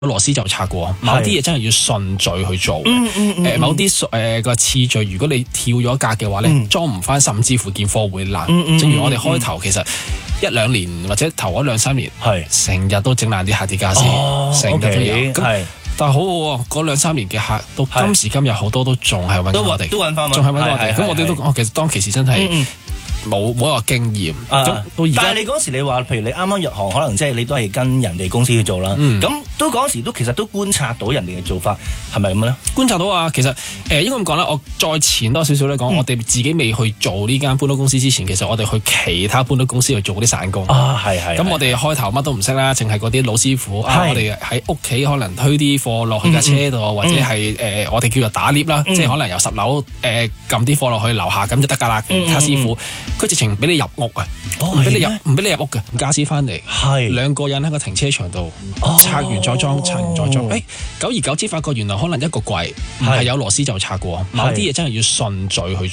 螺絲就拆過，某啲嘢真係要順序去做嘅。某啲個次序，如果你跳咗格嘅話咧，裝唔翻，甚至乎件貨會爛。正如我哋開頭其實1-2年或者頭嗰2-3年，成日都整爛啲客啲傢俬，成日都有。咁但係好喎，嗰2-3年嘅客到今時今日好多都仲係揾我哋， 都揾翻， 仲係揾我哋。咁我哋都其實當其時真係。冇一個經驗， 但係你嗰時你話，譬如你啱啱入行，可能即係你都係跟人哋公司去做啦。咁都嗰時都其實都觀察到人哋嘅做法，係咪咁咧？ 觀察到啊，其實應該咁講啦。我再前多少少咧講，我哋自己未去做呢間搬屋公司之前，其實我哋去其他搬屋公司去做嗰啲散工。 係。 咁我哋開頭乜都唔識啦，淨係嗰啲老師傅。我哋喺屋企可能推啲貨落去架車度，或者係我哋叫做打 lift 啦，即係可能由10樓撳啲貨落去樓下咁就得㗎啦。其他師傅。佢直情唔俾你入屋啊！唔俾你入屋嘅，家私翻嚟，2個人喺個停車場度拆完再裝，拆完再裝。久而久之發覺原來可能一個櫃唔係有螺絲就拆過，某啲嘢真係要順序去